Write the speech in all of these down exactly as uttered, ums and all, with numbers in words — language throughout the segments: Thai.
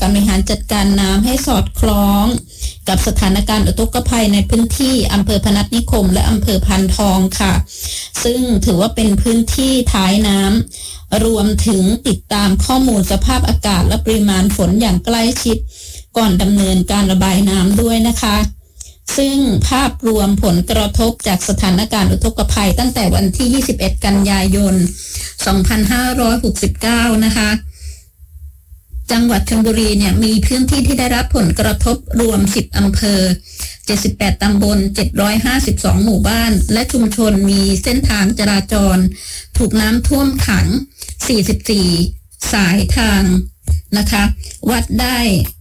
บริหารจัดการน้ำให้สอดคล้องกับสถานการณ์อุทกภัยในพื้นที่อำเภอพนัสนิคมและอำเภอพานทองค่ะซึ่งถือว่าเป็นพื้นที่ท้ายน้ำรวมถึงติดตามข้อมูลสภาพอากาศและปริมาณฝนอย่างใกล้ชิดก่อนดำเนินการระบายน้ำด้วยนะคะซึ่งภาพรวมผลกระทบจากสถานการณ์อุทกภัยตั้งแต่วันที่ยี่สิบเอ็ดกันยายนสองพันห้าร้อยหกสิบเก้านะคะจังหวัดชลบุรีเนี่ยมีพื้นที่ที่ได้รับผลกระทบรวมสิบอำเภอเจ็ดสิบแปดตำบลเจ็ดร้อยห้าสิบสองหมู่บ้านและชุมชนมีเส้นทางจราจรถูกน้ำท่วมขังสี่สิบสี่สายทางนะคะวัดได้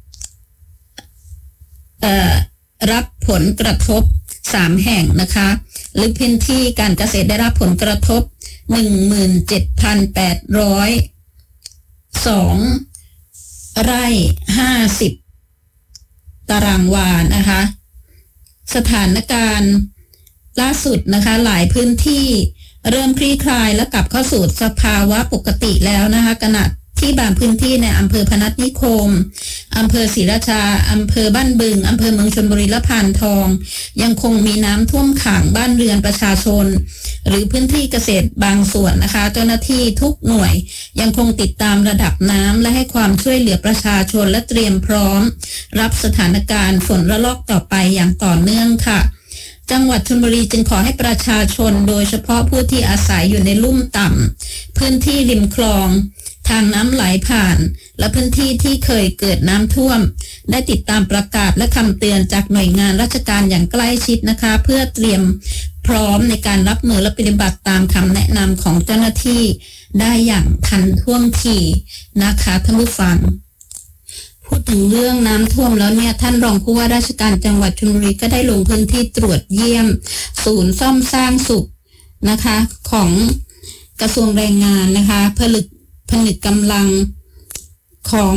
เอ่อรับผลกระทบสามแห่งนะคะหรือพื้นที่การเกษตรได้รับผลกระทบ หนึ่งหมื่นเจ็ดพันแปดร้อยสอง ไร่ห้าสิบตารางวานะคะสถานการณ์ล่าสุดนะคะหลายพื้นที่เริ่มคลี่คลายและกลับเข้าสู่สภาวะปกติแล้วนะคะขณะที่บางพื้นที่ในอำเภอพนัสนิคมอำเภอศรีราชาอำเภอบ้านบึงอำเภอเมืองชลบุรีและพานทองยังคงมีน้ำท่วมขังบ้านเรือนประชาชนหรือพื้นที่เกษตรบางส่วนนะคะเจ้าหน้าที่ทุกหน่วยยังคงติดตามระดับน้ำและให้ความช่วยเหลือประชาชนและเตรียมพร้อมรับสถานการณ์ฝนระลอกต่อไปอย่างต่อเนื่องค่ะจังหวัดชลบุรีจึงขอให้ประชาชนโดยเฉพาะผู้ที่อาศัยอยู่ในลุ่มต่ำพื้นที่ริมคลองทางน้ำไหลผ่านและพื้นที่ที่เคยเกิดน้ำท่วมได้ติดตามประกาศและคำเตือนจากหน่วยงานราชการอย่างใกล้ชิดนะคะเพื่อเตรียมพร้อมในการรับมือและปฏิบัติตามคำแนะนำของเจ้าหน้าที่ได้อย่างทันท่วงทีนะคะท่านผู้ฟังพูดถึงเรื่องน้ำท่วมแล้วเนี่ยท่านรองผู้ว่าราชการจังหวัดชลบุรีก็ได้ลงพื้นที่ตรวจเยี่ยมศูนย์ซ่อมสร้างสุขนะคะของกระทรวงแรงงานนะคะผลิตผนึกกำลังของ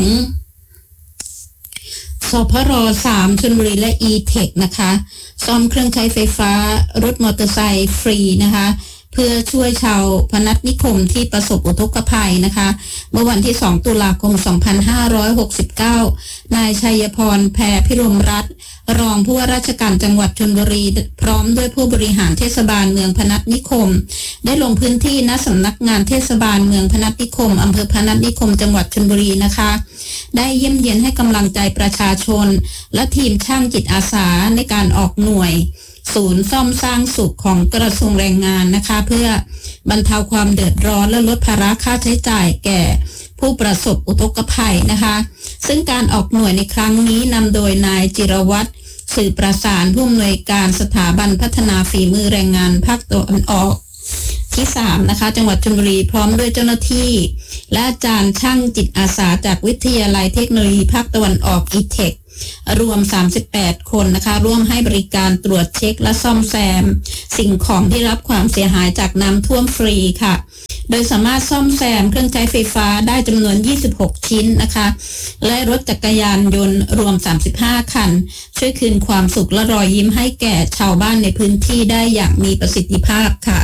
สพรสามชลบุรีและ อี-เทค นะคะซ่อมเครื่องใช้ไฟฟ้ารถมอเตอร์ไซค์ฟรีนะคะเพื่อช่วยชาวพนัสนิคมที่ประสบอุทกภัยนะคะเมื่อวันที่สองตุลาคมสองพันห้าร้อยหกสิบเก้านายชัยพรแพรพิรมรัตน์รองผู้ว่าราชการจังหวัดชลบุรีพร้อมด้วยผู้บริหารเทศบาลเมืองพนัสนิคมได้ลงพื้นที่ณสำนักงานเทศบาลเมืองพนัสนิคมอำเภอพนัสนิคมจังหวัดชลบุรีนะคะได้เยี่ยมเยียนให้กำลังใจประชาชนและทีมช่างจิตอาสาในการออกหน่วยศูนย์ซ่อมสร้างสุขของกระทรวงแรงงานนะคะเพื่อบรรเทาความเดือดร้อนและลดภาระค่าใช้จ่ายแก่ผู้ประสบอุทกภัยนะคะซึ่งการออกหน่วยในครั้งนี้นำโดยนายจิรวัตรสื่อประสานผู้อำนวยการสถาบันพัฒนาฝีมือแรงงานภาคตะวันออกที่สามนะคะจังหวัดชลบุรีพร้อมด้วยเจ้าหน้าที่และอาจารย์ช่างจิตอาสาจากวิทยาลัยเทคโนโลยีภาคตะวันออก อี-เทค รวมสามสิบแปดคนนะคะร่วมให้บริการตรวจเช็คและซ่อมแซมสิ่งของที่รับความเสียหายจากน้ำท่วมฟรีค่ะโดยสามารถซ่อมแซมเครื่องใช้ไฟฟ้าได้จำนวนยี่สิบหกชิ้นนะคะและรถจักรยานยนต์รวมสามสิบห้าคันช่วยคืนความสุขและรอยยิ้มให้แก่ชาวบ้านในพื้นที่ได้อย่างมีประสิทธิภาพค่ะ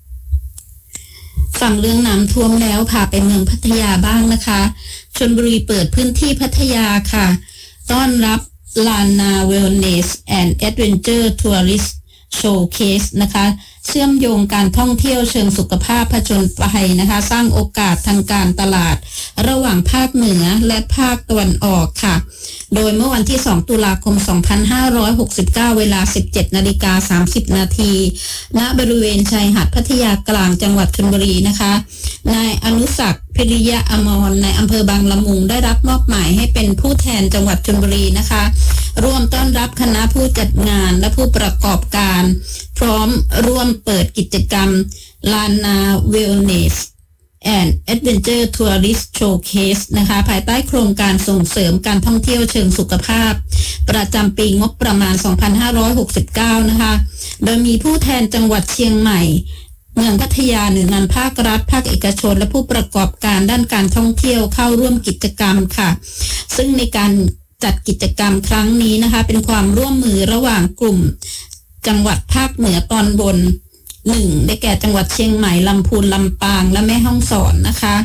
ฟังเรื่องน้ำท่วมแล้วพาไปเมืองพัทยาบ้างนะคะชลบุรีเปิดพื้นที่พัทยาค่ะต้อนรับลานา Wellness and Adventure Tourist Showcase นะคะเชื่อมโยงการท่องเที่ยวเชิงสุขภาพผจญภัยนะคะสร้างโอกาสทางการตลาดระหว่างภาคเหนือและภาคตะวันออกค่ะโดยเมื่อวันที่สองตุลาคมสองพันห้าร้อยหกสิบเก้าเวลา สิบเจ็ดนาฬิกาสามสิบนาทีณบริเวณชายหาดพัทยากลางจังหวัดชลบุรีนะคะนายอนุศักดิ์พิริยะอมรในอำเภอบางละมุงได้รับมอบหมายให้เป็นผู้แทนจังหวัดชลบุรีนะคะร่วมต้อนรับคณะผู้จัดงานและผู้ประกอบการพร้อมร่วมเปิดกิจกรรม Lana Wellness and Adventure Tourist Showcase นะคะภายใต้โครงการส่งเสริมการท่องเที่ยวเชิงสุขภาพประจำปีงบประมาณสองพันห้าร้อยหกสิบเก้านะคะโดยมีผู้แทนจังหวัดเชียงใหม่เมืองพัทยาหน่วยงานภาครัฐภาคเอกชนและผู้ประกอบการด้านการท่องเที่ยวเข้าร่วมกิจกรรมค่ะซึ่งในการจัดกิจกรรมครั้งนี้นะคะเป็นความร่วมมือระหว่างกลุ่มจังหวัดภาคเหนือตอนบนหนึ่งได้แก่จังหวัดเชียงใหม่ลำพูนลำปางและแม่ฮ่องสอนนะคะ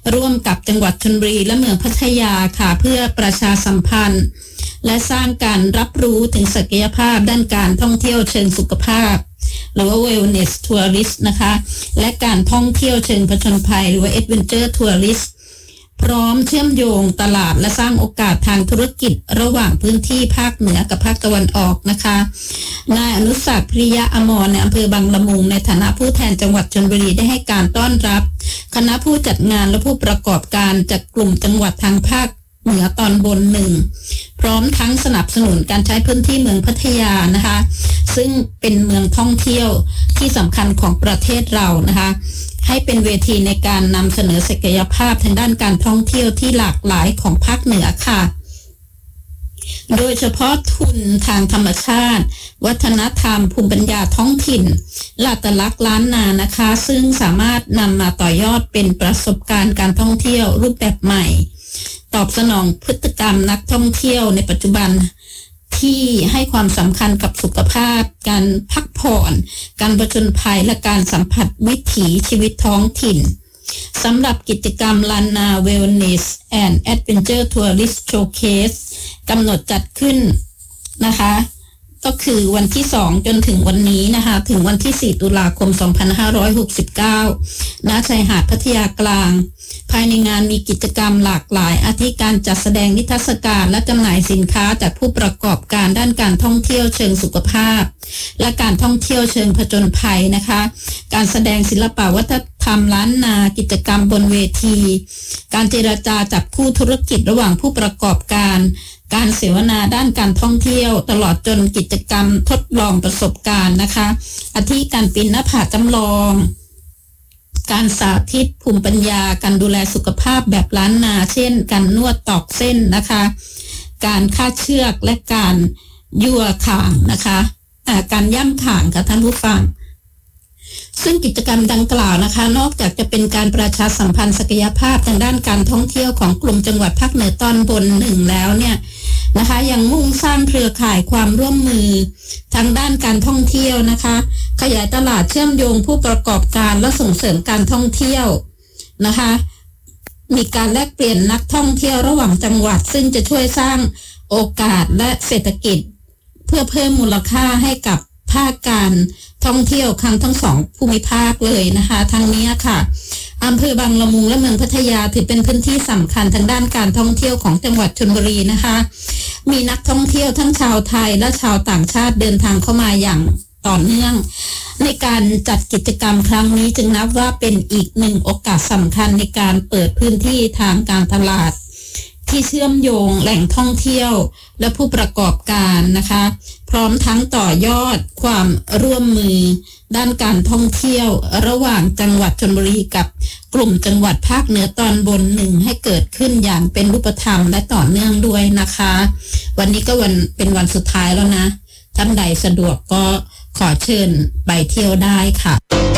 ร่วมกับจังหวัดชลบุรีและเมืองพัทยาค่ะเพื่อประชาสัมพันธ์และสร้างการรับรู้ถึงศักยภาพด้านการท่องเที่ยวเชิงสุขภาพหรือว่า wellness tourist นะคะและการท่องเที่ยวเชิงผจญภัยหรือว่า adventure tourist พร้อมเชื่อมโยงตลาดและสร้างโอกาสทางธุรกิจระหว่างพื้นที่ภาคเหนือกับภาคตะวันออกนะคะนายอนุศักดิ์ พิริยะอมรในอำเภอบางละมุงในฐานะผู้แทนจังหวัดชลบุรีได้ให้การต้อนรับคณะผู้จัดงานและผู้ประกอบการจากกลุ่มจังหวัดทางภาคเหนือตอนบนหนึ่งพร้อมทั้งสนับสนุนการใช้พื้นที่เมืองพัทยานะคะซึ่งเป็นเมืองท่องเที่ยวที่สำคัญของประเทศเรานะคะให้เป็นเวทีในการนำเสนอศักยภาพทางด้านการท่องเที่ยวที่หลากหลายของภาคเหนือค่ะโดยเฉพาะทุนทางธรรมชาติวัฒนธรรมภูมิปัญญาท้องถิ่นและอัตลักษณ์ล้านนานะคะซึ่งสามารถนำมาต่อยอดเป็นประสบการณ์การท่องเที่ยวรูปแบบใหม่ตอบสนองพฤติกรรมนักท่องเที่ยวในปัจจุบันที่ให้ความสำคัญกับสุขภาพการพักผ่อนการผจญภัยและการสัมผัสวิถีชีวิตท้องถิ่นสำหรับกิจกรรม Lanna Wellness and Adventure Tourist Showcase กำหนดจัดขึ้นนะคะก็คือวันที่สองจนถึงวันนี้นะคะถึงวันที่สี่ตุลาคมสองพันห้าร้อยหกสิบเก้าณชายหาดพัทยากลางภายในงานมีกิจกรรมหลากหลายอาทิการจัดแสดงนิทรรศการและจำหน่ายสินค้าจากผู้ประกอบการด้านการท่องเที่ยวเชิงสุขภาพและการท่องเที่ยวเชิงผจญภัยนะคะการแสดงศิลปวัฒนธรรมล้านนากิจกรรมบนเวทีการเจรจาจับคู่ธุรกิจระหว่างผู้ประกอบการการเสวนาด้านการท่องเที่ยวตลอดจนกิจกรรมทดลองประสบการณ์นะคะอาทิการปีนหน้าผาจำลองการสาธิตภูมิปัญญาการดูแลสุขภาพแบบล้านนาเช่นการนวดตอกเส้นนะคะการฆ่าเชือกและการยั่วข่างนะคะะการย่ำข่างค่ะท่านผู้ฟังซึ่งกิจกรรมดังกล่าวนะคะนอกจากจะเป็นการประชาสัมพันธ์ศักยภาพทางด้านการท่องเที่ยวของกลุ่มจังหวัดภาคเหนือตอนบนหนึ่งแล้วเนี่ยนะคะยังมุ่งสร้างเครือข่ายความร่วมมือทางด้านการท่องเที่ยวนะคะขยายตลาดเชื่อมโยงผู้ประกอบการและส่งเสริมการท่องเที่ยวนะคะมีการแลกเปลี่ยนนักท่องเที่ยวระหว่างจังหวัดซึ่งจะช่วยสร้างโอกาสและเศรษฐกิจเพื่อเพิ่มมูลค่าให้กับภาคการท่องเที่ยวทั้งทั้งสองภูมิภาคเลยนะคะทั้งนี้ค่ะอำเภอบางละมุงและเมืองพัทยาถือเป็นพื้นที่สำคัญทางด้านการท่องเที่ยวของจังหวัดชลบุรีนะคะมีนักท่องเที่ยวทั้งชาวไทยและชาวต่างชาติเดินทางเข้ามาอย่างต่อเนื่องในการจัดกิจกรรมครั้งนี้จึงนับว่าเป็นอีกหนึ่งโอกาสสำคัญในการเปิดพื้นที่ทางการตลาดที่เชื่อมโยงแหล่งท่องเที่ยวและผู้ประกอบการนะคะพร้อมทั้งต่อยอดความร่วมมือด้านการท่องเที่ยวระหว่างจังหวัดชลบุรีกับกลุ่มจังหวัดภาคเหนือตอนบนหนึ่งให้เกิดขึ้นอย่างเป็นรูปธรรมและต่อเนื่องด้วยนะคะวันนี้ก็วันเป็นวันสุดท้ายแล้วนะท่านใดสะดวกก็ขอเชิญไปเที่ยวได้ค่ะ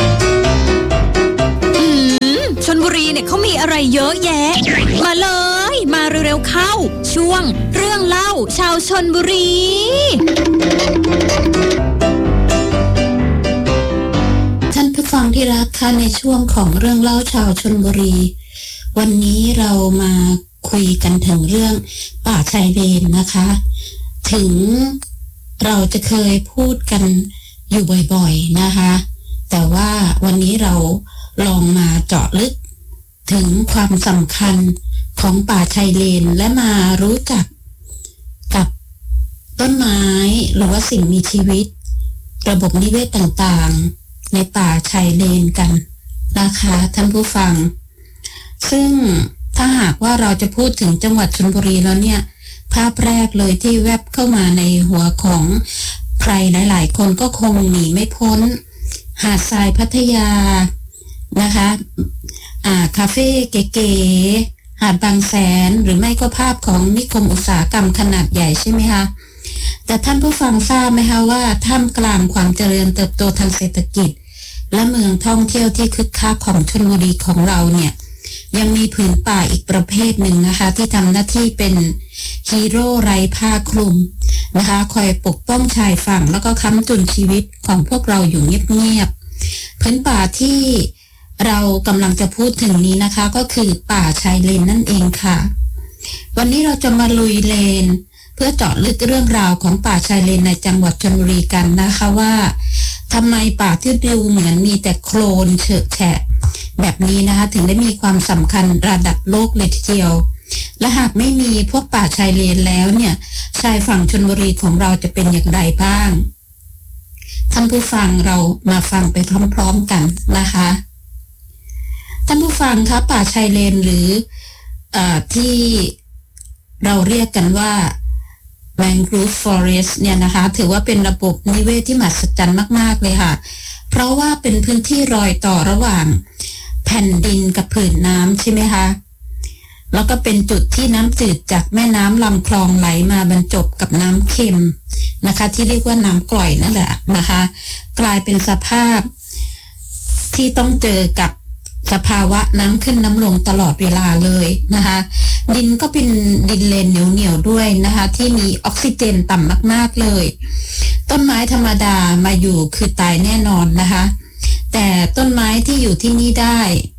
อืมชลบุรีเนี่ยเขามีอะไรเยอะแยะมาเลยมาเร็วๆเข้าช่วงเรื่องเล่าชาวชลบุรีท่านผู้ฟังที่รักค่ะในช่วงของเรื่องเล่าชาวชลบุรีวันนี้เรามาคุยกันถึงเรื่องป่าชายเลนนะคะถึงเราจะเคยพูดกันอยู่บ่อยๆนะคะแต่ว่าวันนี้เราลองมาเจาะลึกถึงความสำคัญของป่าชายเลนและมารู้จักกับต้นไม้หรือว่าสิ่งมีชีวิตระบบนิเวศต่างๆในป่าชายเลนกันนะคะท่านผู้ฟังซึ่งถ้าหากว่าเราจะพูดถึงจังหวัดชลบุรีแล้วเนี่ยภาพแรกเลยที่แวบเข้ามาในหัวของใครหลายๆคนก็คงหนีไม่พ้นหาดทรายพัทยานะคะอ่าคาเฟ่เก๋ๆหาดบางแสนหรือไม่ก็ภาพของนิคมอุตสาหกรรมขนาดใหญ่ใช่ไหมคะแต่ท่านผู้ฟังทราบไหมคะว่าท่ามกลางความเจริญเติบโตทางเศรษฐกิจและเมืองท่องเที่ยวที่คึกคักของชลบุรีของเราเนี่ยยังมีผืนป่าอีกประเภทหนึ่งนะคะที่ทำหน้าที่เป็นฮีโร่ไร้ผ้าคลุมนะคะคอยปกป้องชายฝั่งแล้วก็ค้ำจุนชีวิตของพวกเราอยู่เงียบๆผืนป่าที่เรากำลังจะพูดถึงนี้นะคะก็คือป่าชายเลนนั่นเองค่ะวันนี้เราจะมาลุยเลนเพื่อเจาะลึกเรื่องราวของป่าชายเลนในจังหวัดชลบุรีกันนะคะว่าทำไมป่าที่ดูเหมือนมีแต่โคลนเฉอะแฉะแบบนี้นะคะถึงได้มีความสำคัญระดับโลกเลยทีเดียวและหากไม่มีพวกป่าชายเลนแล้วเนี่ยชายฝั่งชลบุรีของเราจะเป็นอย่างไรบ้างท่านผู้ฟังเรามาฟังไปพร้อมๆกันนะคะท่านผู้ฟังคะป่าชายเลนหรือเอ่อที่เราเรียกกันว่า Mangrove Forest เนี่ยนะคะถือว่าเป็นระบบนิเวศที่มหัศจรรย์มากๆเลยค่ะเพราะว่าเป็นพื้นที่รอยต่อระหว่างแผ่นดินกับผืนน้ำใช่ไหมคะแล้วก็เป็นจุดที่น้ำจืดจากแม่น้ำลำคลองไหลมาบรรจบกับน้ำเค็มนะคะที่เรียกว่าน้ำกร่อยนั่นแหละนะคะกลายเป็นสภาพที่ต้องเจอกับสภาวะน้ำขึ้นน้ำลงตลอดเวลาเลยนะคะดินก็เป็นดินเลนเหนียวๆด้วยนะคะที่มีออกซิเจนต่ำมากๆเลยต้นไม้ธรรมดามาอยู่คือตายแน่นอนนะคะแต่ต้นไม้ที่อยู่ที่นี่ได้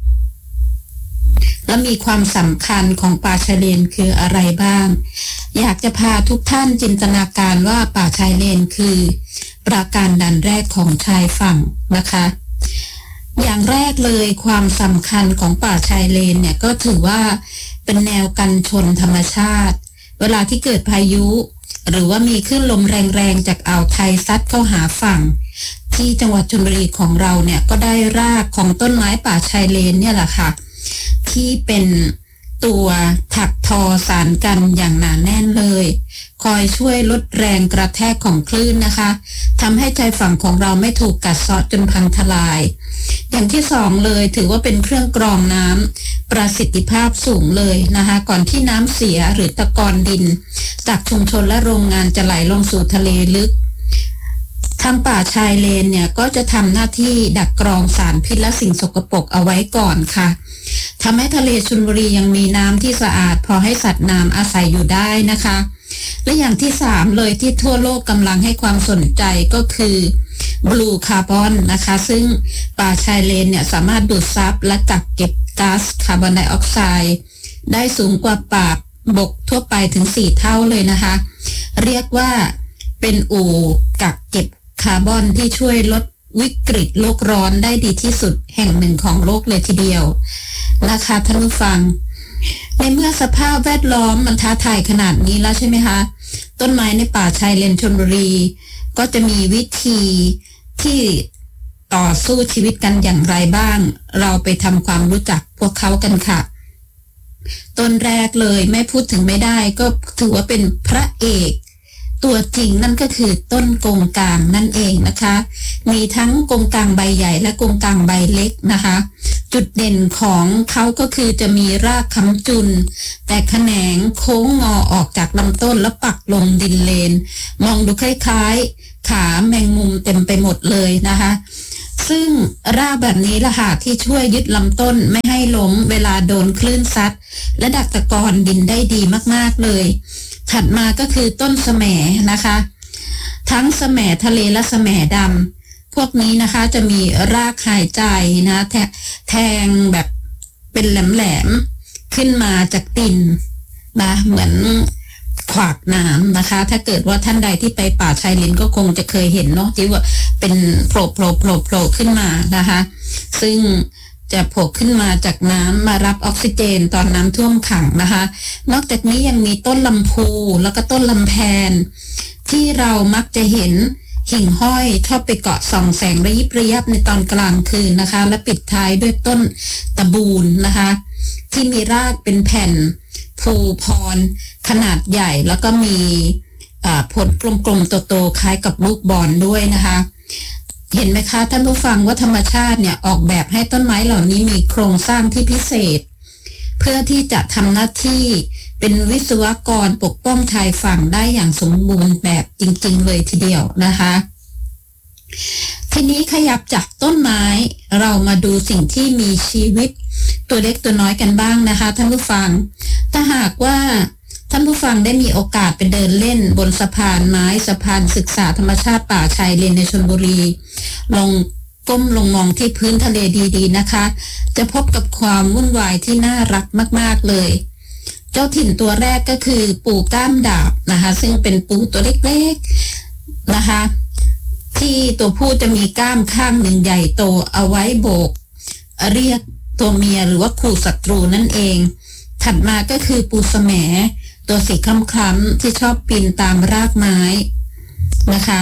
และมีความสำคัญของป่าชายเลนคืออะไรบ้างอยากจะพาทุกท่านจินตนาการว่าป่าชายเลนคือปราการด่านแรกของชายฝั่งนะคะอย่างแรกเลยความสำคัญของป่าชายเลนเนี่ยก็ถือว่าเป็นแนวกันชนธรรมชาติเวลาที่เกิดพายุหรือว่ามีคลื่นลมแรงๆจากอ่าวไทยซัดเข้าหาฝั่งที่จังหวัดชลบุรีของเราเนี่ยก็ได้รากของต้นไม้ป่าชายเลนเนี่ยแหละค่ะที่เป็นตัวถักทอสานกันอย่างหนาแน่นเลยคอยช่วยลดแรงกระแทกของคลื่นนะคะทำให้ชายฝั่งของเราไม่ถูกกัดเซาะจนพังทลายอย่างที่สองเลยถือว่าเป็นเครื่องกรองน้ำประสิทธิภาพสูงเลยนะคะก่อนที่น้ำเสียหรือตะกอนดินจากชุมชนและโรงงานจะไหลลงสู่ทะเลลึกทางป่าชายเลนเนี่ยก็จะทำหน้าที่ดักกรองสารพิษและสิ่งสกปรกเอาไว้ก่อนค่ะทำให้ทะเลชลบุรียังมีน้ำที่สะอาดพอให้สัตว์น้ำอาศัยอยู่ได้นะคะและอย่างที่สามเลยที่ทั่วโลกกำลังให้ความสนใจก็คือบลูคาร์บอนนะคะซึ่งป่าชายเลนเนี่ยสามารถดูดซับและกักเก็บก๊าซคาร์บอนไดออกไซด์ได้สูงกว่าป่าบกทั่วไปถึงสี่เท่าเลยนะคะเรียกว่าเป็นอู่กักเก็บคาร์บอนที่ช่วยลดวิกฤตโลกร้อนได้ดีที่สุดแห่งหนึ่งของโลกเลยทีเดียวนะคะท่านผู้ฟังในเมื่อสภาพแวดล้อมมันท้าทายขนาดนี้แล้วใช่ไหมคะต้นไม้ในป่าชายเลนชลบุรีก็จะมีวิธีที่ต่อสู้ชีวิตกันอย่างไรบ้างเราไปทำความรู้จักพวกเขากันค่ะต้นแรกเลยไม่พูดถึงไม่ได้ก็ถือว่าเป็นพระเอกตัวจริงนั่นก็คือต้นกงกางนั่นเองนะคะมีทั้งกงกางใบใหญ่และกงกางใบเล็กนะคะจุดเด่นของเขาก็คือจะมีรากค้ำจุนแต่แขนงโค้งงอออกจากลำต้นแล้วปักลงดินเลนมองดูคล้ายๆขาแมงมุมเต็มไปหมดเลยนะคะซึ่งรากแบบนี้ล่ะค่ะที่ช่วยยึดลำต้นไม่ให้ล้มเวลาโดนคลื่นซัดและดักตะกอนดินได้ดีมากๆเลยถัดมาก็คือต้นแสมนะคะทั้งแสมทะเลและแสมดำพวกนี้นะคะจะมีรากหายใจนะแทแทงแบบเป็นแหลมๆขึ้นมาจากดินนะเหมือนขวากน้ำนะคะถ้าเกิดว่าท่านใดที่ไปป่าชายเลนก็คงจะเคยเห็นเนาะที่ว่าเป็นโผล่โผล่โผล่โผล่ขึ้นมานะคะซึ่งจะโผล่ขึ้นมาจากน้ำมารับออกซิเจนตอนน้ำท่วมขังนะคะนอกจากนี้ยังมีต้นลำพูแล้วก็ต้นลำแพนที่เรามักจะเห็นหิ่งห้อยชอบไปเกาะส่องแสงระยิบระยับในตอนกลางคืนนะคะและปิดท้ายด้วยต้นตะบูนนะคะที่มีรากเป็นแผ่นภูพรขนาดใหญ่แล้วก็มีผลกลมๆโตๆคล้ายกับลูกบอลด้วยนะคะเห็นไหมคะท่านผู้ฟังว่าธรรมชาติเนี่ยออกแบบให้ต้นไม้เหล่านี้มีโครงสร้างที่พิเศษเพื่อที่จะทำหน้าที่เป็นวิศวกรปกป้องชายฝั่งได้อย่างสมบูรณ์แบบจริงๆเลยทีเดียวนะคะทีนี้ขยับจากต้นไม้เรามาดูสิ่งที่มีชีวิตตัวเล็กตัวน้อยกันบ้างนะคะท่านผู้ฟังถ้าหากว่าท่านผู้ฟังได้มีโอกาสไปเดินเล่นบนสะพานไม้สะพานศึกษาธรรมชาติป่าชายเลนในชลบุรีลองก้มลงมองที่พื้นทะเลดีๆนะคะจะพบกับความวุ่นวายที่น่ารักมากๆเลยเจ้าถิ่นตัวแรกก็คือปูก้ามดาบนะคะซึ่งเป็นปูตัวเล็กๆนะคะที่ตัวผู้จะมีก้ามข้างหนึ่งใหญ่โตเอาไว้โบกเรียกตัวเมียหรือว่าขู่ศัตรูนั่นเองถัดมาก็คือปูแสมตัวสีคล้ำๆที่ชอบปีนตามรากไม้นะคะ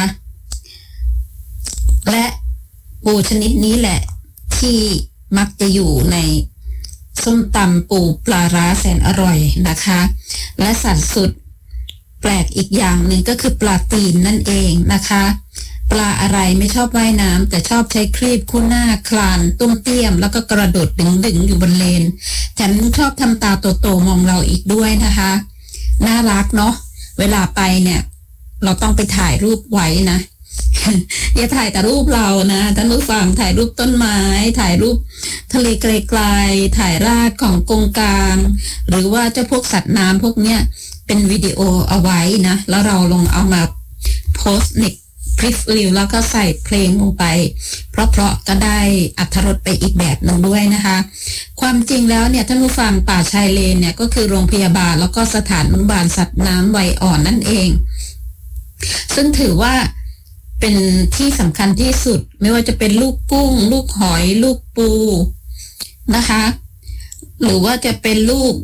และปูชนิดนี้แหละที่มักจะอยู่ในส้มตำปูปลาร้าแสนอร่อยนะคะและสัตว์สุดแปลกอีกอย่างหนึ่งก็คือปลาตีนนั่นเองนะคะปลาอะไรไม่ชอบว่ายน้ำแต่ชอบใช้ครีบคู่หน้าคลานตุ้มเตี้ยมแล้วก็กระโดดดึงๆอยู่บนเลนแถมชอบทำตาโตๆมองเราอีกด้วยนะคะน่ารักเนาะเวลาไปเนี่ยเราต้องไปถ่ายรูปไว้นะ อย่าถ่ายแต่รูปเรานะท่านผู้ฟังถ่ายรูปต้นไม้ถ่ายรูปทะเลไกลๆถ่ายรากของกงกลางหรือว่าเจ้าพวกสัตว์น้ำพวกเนี้ยเป็นวิดีโอเอาไว้นะแล้วเราลงเอามาโพสต์ในคลิปรีวแล้วก็ใส่เพลงลงไปเพราะๆก็ได้อรรถรสไปอีกแบบหนึ่งด้วยนะคะความจริงแล้วเนี่ยท่านผู้ฟังป่าชายเลนเนี่ยก็คือโรงพยาบาลแล้วก็สถานอนุบาลสัตว์น้ำวัยอ่อนนั่นเองซึ่งถือว่าเป็นที่สำคัญที่สุดไม่ว่าจะเป็นลูกกุ้งลูกหอยลูกปูนะคะหรือว่าจะเป็นลูก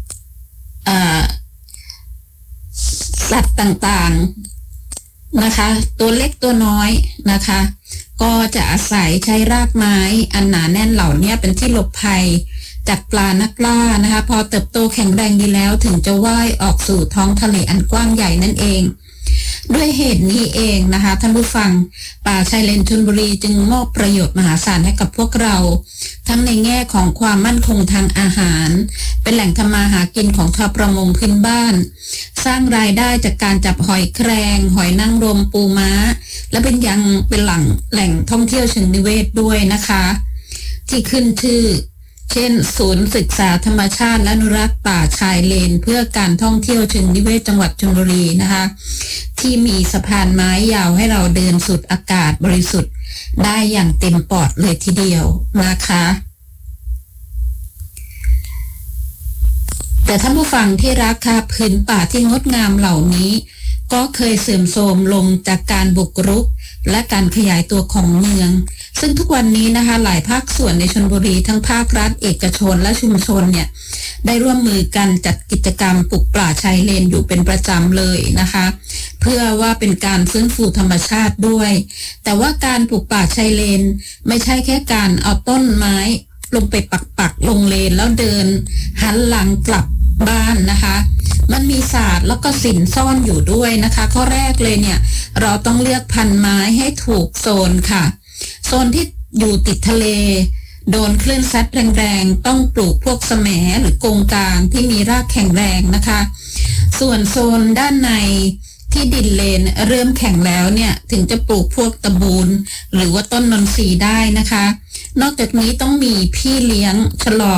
สัตว์ต่างๆนะคะตัวเล็กตัวน้อยนะคะก็จะอาศัยใช้รากไม้อันหนาแน่นเหล่านี้เป็นที่หลบภัยจากปลานักล่านะคะพอเติบโตแข็งแรงดีแล้วถึงจะว่ายออกสู่ท้องทะเลอันกว้างใหญ่นั่นเองด้วยเหตุนี้เองนะคะท่านผู้ฟังป่าชายเลนชลบุรีจึงมอบประโยชน์มหาศาลให้กับพวกเราทั้งในแง่ของความมั่นคงทางอาหารเป็นแหล่งทำมาหากินของชาวประมงพื้นบ้านสร้างรายได้จากการจับหอยแครงหอยนางรมปูม้าและเป็นยังเป็นหลังแหล่งท่องเที่ยวเชิงนิเวศด้วยนะคะที่ขึ้นชื่อเช่นศูนย์ศึกษาธรรมชาติและอนุรักษ์ป่าชายเลนเพื่อการท่องเที่ยวเชิงนิเวศจังหวัดชลบุรีนะคะที่มีสะพานไม้ยาวให้เราเดินสูดอากาศบริสุทธิ์ได้อย่างเต็มปอดเลยทีเดียวนะคะแต่ท่านผู้ฟังที่รักค่ะพื้นป่าที่งดงามเหล่านี้ก็เคยเสื่อมโทรมลงจากการบุกรุกและการขยายตัวของเมืองซึ่งทุกวันนี้นะคะหลายภาคส่วนในชลบุรีทั้งภาครัฐเอกชนและชุมชนเนี่ยได้ร่วมมือกันจัดกิจกรรมปลูกป่าชายเลนอยู่เป็นประจำเลยนะคะเพื่อว่าเป็นการฟื้นฟูธรรมชาติด้วยแต่ว่าการปลูกป่าชายเลนไม่ใช่แค่การเอาต้นไม้ลงไปปักๆลงเลนแล้วเดินหันหลังกลับบ้านนะคะมันมีศาสตร์แล้วก็ศิลป์ซ่อนอยู่ด้วยนะคะข้อแรกเลยเนี่ยเราต้องเลือกพันธุ์ไม้ให้ถูกโซนค่ะโซนที่อยู่ติดทะเลโดนคลื่นซัดแรงๆต้องปลูกพวกแสมหรือกงกลางที่มีรากแข็งแรงนะคะส่วนโซนด้านในที่ดินเลนเริ่มแข็งแล้วเนี่ยถึงจะปลูกพวกตะบูนหรือว่าต้นนนทรีได้นะคะนอกจากนี้ต้องมีพี่เลี้ยงชะลอ